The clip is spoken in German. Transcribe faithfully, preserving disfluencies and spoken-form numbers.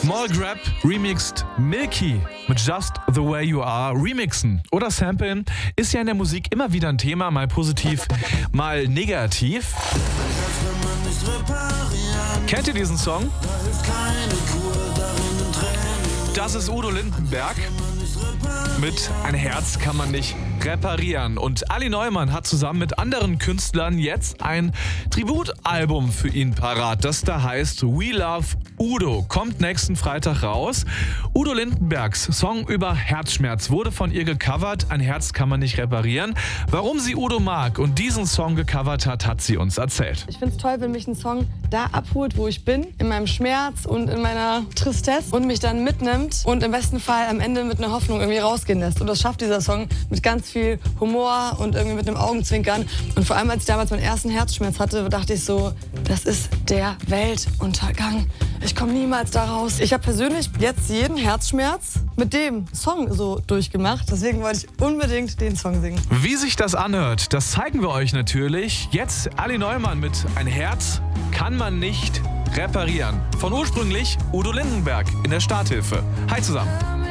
Mall Grab remixed Milky mit Just the Way You Are. Remixen oder samplen ist ja in der Musik immer wieder ein Thema, mal positiv, mal negativ. Kennt ihr diesen Song? Das ist Udo Lindenberg mit Ein Herz kann man nicht reparieren. Und Ali Neumann hat zusammen mit anderen Künstlern jetzt ein Tributalbum für ihn parat, das da heißt We Love Udo. Kommt nächsten Freitag raus. Udo Lindenbergs Song über Herzschmerz wurde von ihr gecovert. Ein Herz kann man nicht reparieren. Warum sie Udo mag und diesen Song gecovert hat, hat sie uns erzählt. Ich finde es toll, wenn mich ein Song da abholt, wo ich bin, in meinem Schmerz und in meiner Tristesse und mich dann mitnimmt und im besten Fall am Ende mit einer Hoffnung irgendwie rausgehen lässt. Und das schafft dieser Song mit ganz viel Humor und irgendwie mit einem Augenzwinkern. Und vor allem, als ich damals meinen ersten Herzschmerz hatte, dachte ich so, das ist der Weltuntergang. Ich komme niemals da raus. Ich habe persönlich jetzt jeden Herzschmerz mit dem Song so durchgemacht. Deswegen wollte ich unbedingt den Song singen. Wie sich das anhört, das zeigen wir euch natürlich. Jetzt Ali Neumann mit Ein Herz kann man nicht reparieren. Von ursprünglich Udo Lindenberg in der Starthilfe. Hi zusammen.